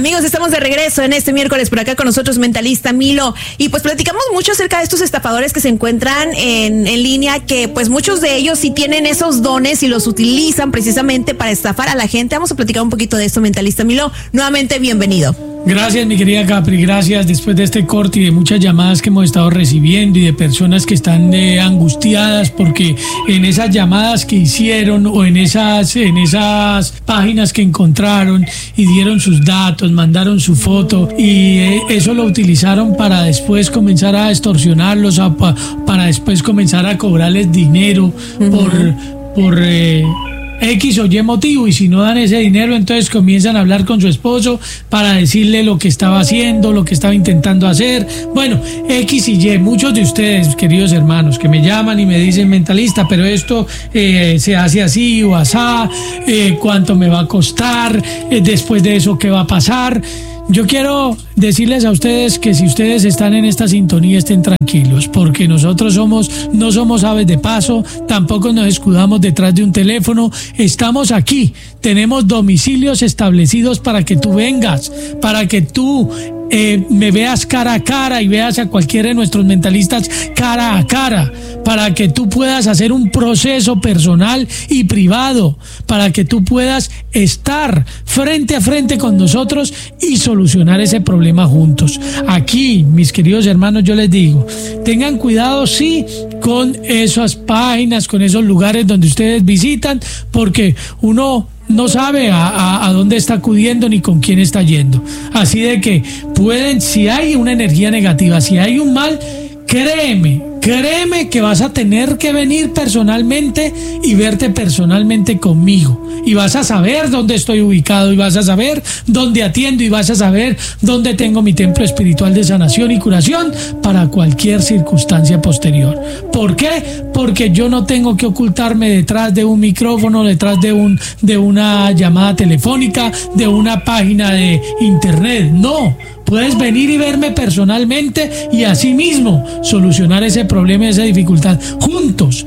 Amigos, estamos de regreso en este miércoles por acá con nosotros Mentalista Milo y pues platicamos mucho acerca de estos estafadores que se encuentran en línea, que pues muchos de ellos sí tienen esos dones y los utilizan precisamente para estafar a la gente. Vamos a platicar un poquito de esto, Mentalista Milo. Nuevamente, bienvenido. Gracias, mi querida Capri, gracias. Después de este corte y de muchas llamadas que hemos estado recibiendo y de personas que están angustiadas porque en esas llamadas que hicieron o en esas páginas que encontraron y dieron sus datos, mandaron su foto y eso lo utilizaron para después comenzar a extorsionarlos, para después comenzar a cobrarles dinero por X o Y motivo, y si no dan ese dinero entonces comienzan a hablar con su esposo para decirle lo que estaba haciendo, lo que estaba intentando hacer, bueno, X y Y. Muchos de ustedes, queridos hermanos, que me llaman y me dicen: Mentalista, pero esto se hace así o asá, ¿cuánto me va a costar? Después de eso, ¿qué va a pasar? Yo quiero decirles a ustedes que si ustedes están en esta sintonía, estén tranquilos, porque nosotros no somos aves de paso, tampoco nos escudamos detrás de un teléfono, estamos aquí, tenemos domicilios establecidos para que tú vengas, para que tú me veas cara a cara y veas a cualquiera de nuestros mentalistas cara a cara, para que tú puedas hacer un proceso personal y privado, para que tú puedas estar frente a frente con nosotros y solucionar ese problema juntos. Aquí, mis queridos hermanos, yo les digo, tengan cuidado, sí, con esas páginas, con esos lugares donde ustedes visitan, porque uno no sabe a dónde está acudiendo ni con quién está yendo. Así de que pueden, si hay una energía negativa, si hay un mal, créeme que vas a tener que venir personalmente y verte personalmente conmigo, y vas a saber dónde estoy ubicado, y vas a saber dónde atiendo, y vas a saber dónde tengo mi templo espiritual de sanación y curación para cualquier circunstancia posterior. ¿Por qué? Porque yo no tengo que ocultarme detrás de un micrófono, detrás de una llamada telefónica, de una página de internet. No, puedes venir y verme personalmente y así mismo solucionar ese problema y esa dificultad juntos,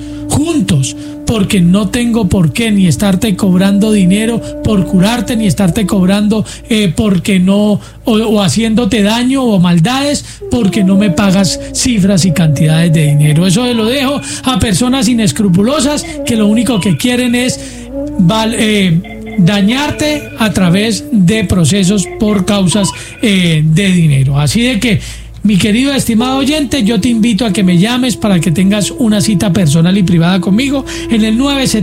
porque no tengo por qué ni estarte cobrando dinero por curarte, ni estarte cobrando porque no, o haciéndote daño o maldades porque no me pagas cifras y cantidades de dinero. Eso lo dejo a personas inescrupulosas que lo único que quieren es dañarte a través de procesos por causas de dinero. Así de que, mi querido estimado oyente, yo te invito a que me llames para que tengas una cita personal y privada conmigo en el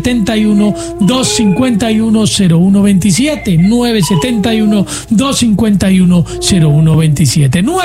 971-251-0127, 971-251-0127,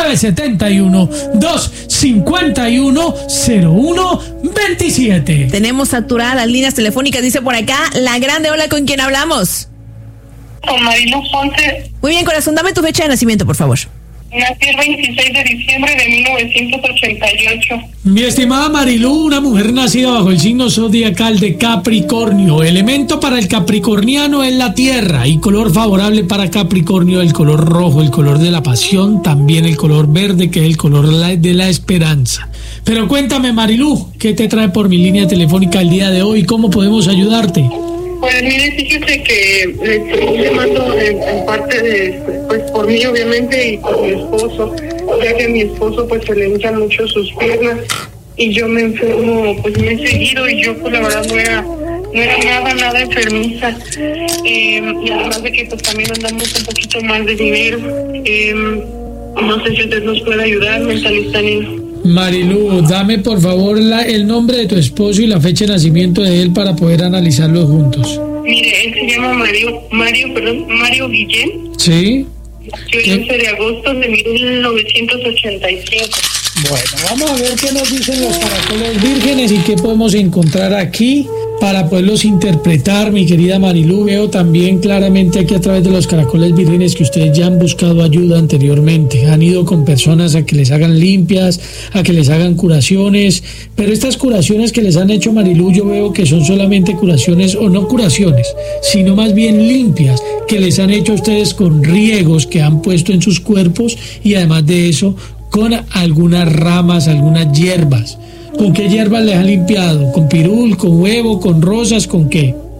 971-251-0127. Tenemos saturadas las líneas telefónicas, dice por acá La Grande. Hola, ¿con quién hablamos? Con Marilu Ponce. Muy bien, corazón, dame tu fecha de nacimiento, por favor. Nací el 26 de diciembre de 1988. Mi estimada Marilu, una mujer nacida bajo el signo zodiacal de Capricornio. Elemento para el capricorniano es la tierra, y color favorable para Capricornio el color rojo, el color de la pasión, también el color verde, que es el color de la esperanza. Pero cuéntame, Marilu, ¿qué te trae por mi línea telefónica el día de hoy? ¿Cómo podemos ayudarte? Pues mire, fíjese que estoy llamando en parte de, pues por mí obviamente y por mi esposo, ya que a mi esposo pues se le hinchan mucho sus piernas y yo me enfermo pues muy seguido, y yo pues la verdad no era nada enfermiza, y además de que pues también andamos un poquito más de dinero. No sé si usted nos puede ayudar, Mentalista Milo. Marilu, dame por favor el nombre de tu esposo y la fecha de nacimiento de él para poder analizarlos juntos. Mire, él se llama Mario Guillén. Sí. Yo el 11 de agosto de 1985. Bueno, vamos a ver qué nos dicen los caracoles vírgenes y qué podemos encontrar aquí para poderlos interpretar, mi querida Marilu. Veo también claramente aquí a través de los caracoles vírgenes que ustedes ya han buscado ayuda anteriormente, han ido con personas a que les hagan limpias, a que les hagan curaciones, pero estas curaciones que les han hecho, Marilu, yo veo que son solamente curaciones, o no curaciones, sino más bien limpias, que les han hecho a ustedes con riegos que han puesto en sus cuerpos, y además de eso con algunas ramas, algunas hierbas. ¿Con qué hierbas les han limpiado? ¿Con pirul, con huevo, con rosas, con qué?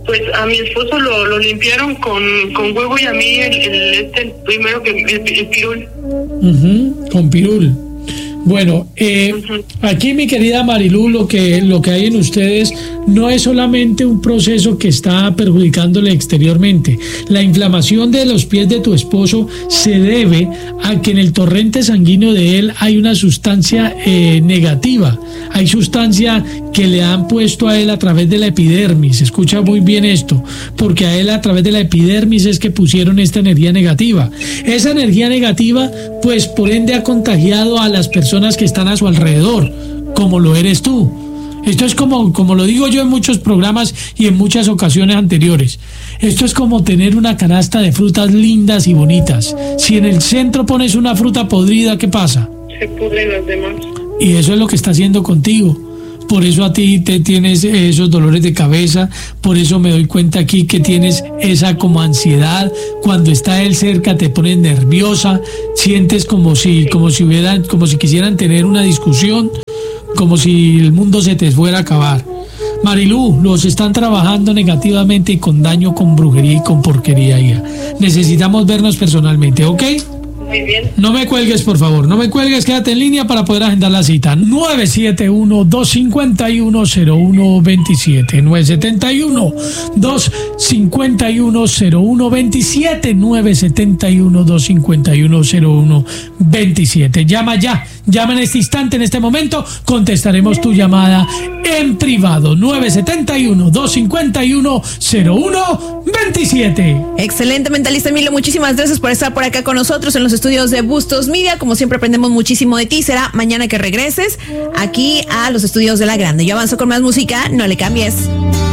pues a mi esposo lo limpiaron con huevo y a mí el primero que el pirul. Con pirul. Bueno, aquí mi querida Marilú, lo que hay en ustedes no es solamente un proceso que está perjudicándole exteriormente. La inflamación de los pies de tu esposo se debe a que en el torrente sanguíneo de él hay una sustancia negativa. Hay sustancia que le han puesto a él a través de la epidermis. Escucha muy bien esto, porque a él a través de la epidermis es que pusieron esta energía negativa. Esa energía negativa, pues por ende ha contagiado a las personas que están a su alrededor, como lo eres tú. Esto es como lo digo yo en muchos programas y en muchas ocasiones anteriores. Esto es como tener una canasta de frutas lindas y bonitas. Si en el centro pones una fruta podrida, ¿qué pasa? Se pudren las demás. Y eso es lo que está haciendo contigo. Por eso a ti te tienes esos dolores de cabeza, por eso me doy cuenta aquí que tienes esa como ansiedad, cuando está él cerca te pones nerviosa, sientes como si quisieran tener una discusión, como si el mundo se te fuera a acabar. Marilú, los están trabajando negativamente y con daño, con brujería y con porquería, hija. Necesitamos vernos personalmente, ¿ok? Muy bien. No me cuelgues, por favor, no me cuelgues, quédate en línea para poder agendar la cita. 971-251-0127, 971-251-0127, 971-251-0127. Llama ya, llama en este instante, en este momento, contestaremos tu llamada en privado. 971-251-0127. Excelente, mentalista Milo, muchísimas gracias por estar por acá con nosotros en los estudios de Bustos Media. Como siempre aprendemos muchísimo de ti. Será mañana que regreses aquí a los estudios de La Grande. Yo avanzo con más música, no le cambies.